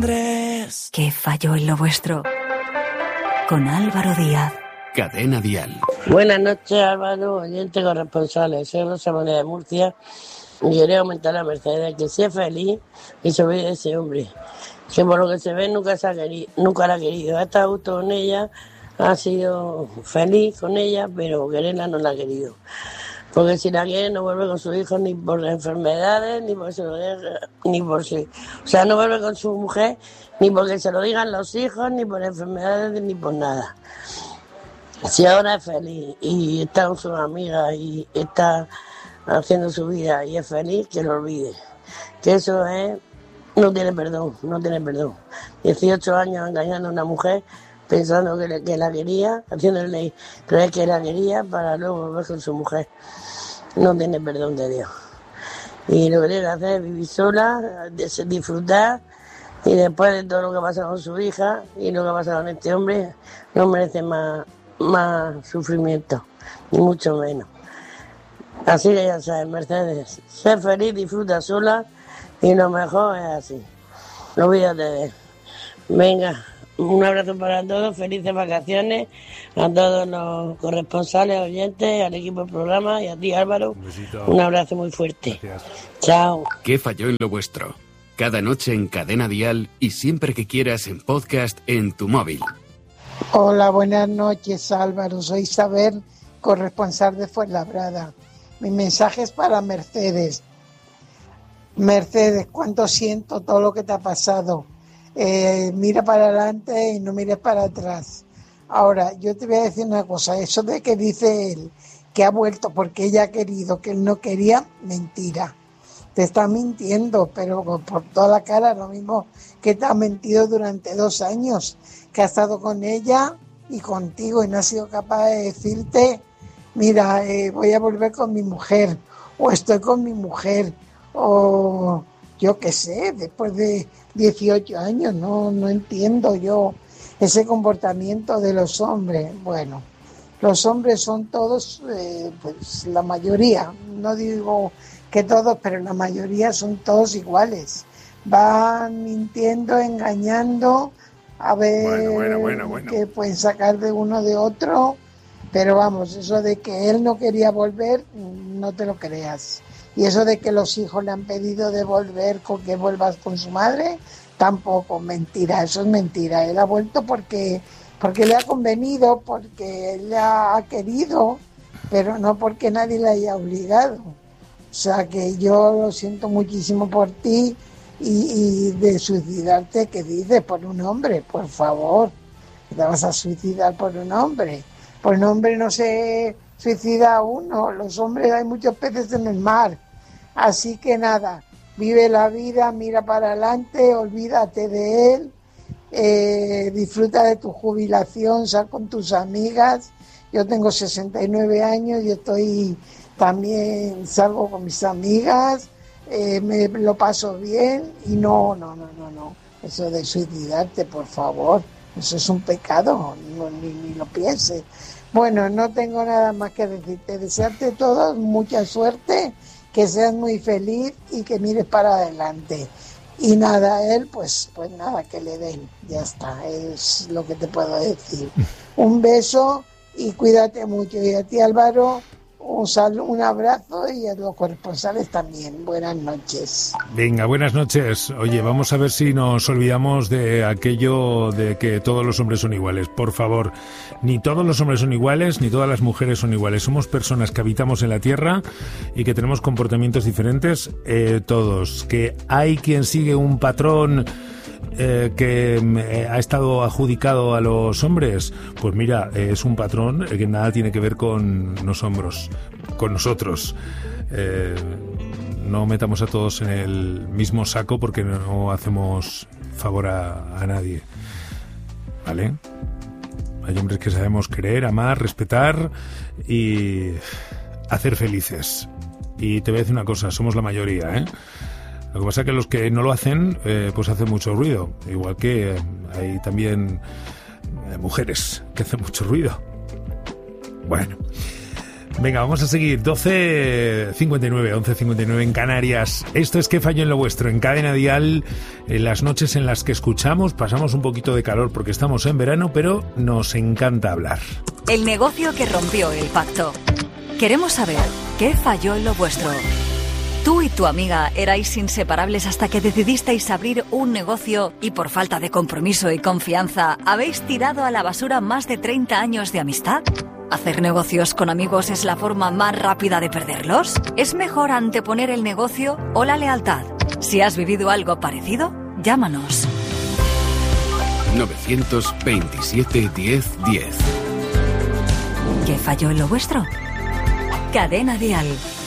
Andrés. ¿Qué falló en lo vuestro? Con Álvaro Díaz. Cadena Dial. Buenas noches, Álvaro, oyente corresponsal. Soy Rosa María de Murcia y quería comentar a Mercedes que si es feliz y se olvide de ese hombre, que por lo que se ve nunca la ha querido. Ha estado justo con ella, ha sido feliz con ella, pero quererla no la ha querido. Porque si la quiere no vuelve con sus hijos ni por enfermedades, ni porque se lo deja, ni por sí. O sea, no vuelve con su mujer ni porque se lo digan los hijos, ni por enfermedades, ni por nada. Si ahora es feliz y está con sus amigas y está haciendo su vida y es feliz, que lo olvide. Que eso es, no tiene perdón. 18 años engañando a una mujer pensando que la quería, haciéndole creer que la quería para luego volver con su mujer. No tiene perdón de Dios. Y lo que tiene que hacer es vivir sola, disfrutar, y después de todo lo que ha pasado con su hija y lo que ha pasado con este hombre, no merece más sufrimiento, ni mucho menos. Así que ya sabes, Mercedes, sé feliz, disfruta sola y lo mejor es así. No olvídate de él. Venga, un abrazo para todos, felices vacaciones a todos los corresponsales, oyentes, al equipo del programa y a ti, Álvaro. Un abrazo muy fuerte. Gracias. Chao. ¿Qué falló en lo vuestro? Cada noche en Cadena Dial y siempre que quieras en podcast en tu móvil. Hola, buenas noches, Álvaro. Soy Isabel, corresponsal de Fuenlabrada. Mi mensaje es para Mercedes. Mercedes, cuánto siento todo lo que te ha pasado. Mira para adelante y no mires para atrás. Ahora, yo te voy a decir una cosa. Eso de que dice él que ha vuelto porque ella ha querido, que él no quería, mentira. Te está mintiendo, pero por toda la cara, lo mismo que te ha mentido durante 2 años, que ha estado con ella y contigo y no ha sido capaz de decirte, mira, voy a volver con mi mujer, o estoy con mi mujer, o yo qué sé, después de 18 años, no entiendo yo ese comportamiento de los hombres. Bueno, los hombres son todos, pues la mayoría, no digo que todos, pero la mayoría son todos iguales. Van mintiendo, engañando, a ver Bueno. qué pueden sacar de uno de otro, pero vamos, eso de que él no quería volver, no te lo creas. Y eso de que los hijos le han pedido de volver, con que vuelvas con su madre, tampoco, mentira, eso es mentira. Él ha vuelto porque le ha convenido, porque él ha querido, pero no porque nadie le haya obligado. O sea que yo lo siento muchísimo por ti y de suicidarte, ¿qué dices? Por un hombre, por favor. ¿Te vas a suicidar por un hombre? Por un hombre no se suicida uno. Los hombres, hay muchos peces en el mar. Así que nada, vive la vida, mira para adelante, olvídate de él, disfruta de tu jubilación, sal con tus amigas. Yo tengo 69 años y también salgo con mis amigas, me lo paso bien y no. Eso de suicidarte, por favor, eso es un pecado, ni lo pienses. Bueno, no tengo nada más que decirte, desearte todos mucha suerte, que seas muy feliz y que mires para adelante. Y nada, él, pues nada, que le den, ya está, es lo que te puedo decir. Un beso y cuídate mucho. Y a ti, Álvaro, un abrazo, y a los corresponsales también. Buenas noches. Venga, buenas noches. Oye, vamos a ver si nos olvidamos de aquello de que todos los hombres son iguales. Por favor, ni todos los hombres son iguales, ni todas las mujeres son iguales. Somos personas que habitamos en la Tierra y que tenemos comportamientos diferentes, todos. Que hay quien sigue un patrón que ha estado adjudicado a los hombres, pues mira, es un patrón que nada tiene que ver con nosotros. No metamos a todos en el mismo saco porque no hacemos favor a nadie, ¿vale? Hay hombres que sabemos querer, amar, respetar y hacer felices. Y te voy a decir una cosa, somos la mayoría, ¿eh? Lo que pasa es que los que no lo hacen, pues hacen mucho ruido. Igual que hay también mujeres que hacen mucho ruido. Bueno, Venga, vamos a seguir. 12:59, 11:59 en Canarias. Esto es ¿Qué falló en lo vuestro? En Cadena Dial, en las noches en las que escuchamos, pasamos un poquito de calor porque estamos en verano, pero nos encanta hablar. El negocio que rompió el pacto. Queremos saber ¿qué falló en lo vuestro? Tú y tu amiga erais inseparables hasta que decidisteis abrir un negocio y por falta de compromiso y confianza habéis tirado a la basura más de 30 años de amistad. ¿Hacer negocios con amigos es la forma más rápida de perderlos? ¿Es mejor anteponer el negocio o la lealtad? Si has vivido algo parecido, llámanos. 927 10 10. ¿Qué falló en lo vuestro? Cadena Dial.